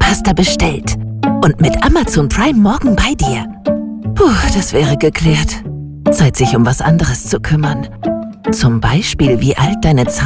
Zahnpasta bestellt und mit Amazon Prime morgen bei dir. Puh, das wäre geklärt. Zeit, sich um was anderes zu kümmern. Zum Beispiel, wie alt deine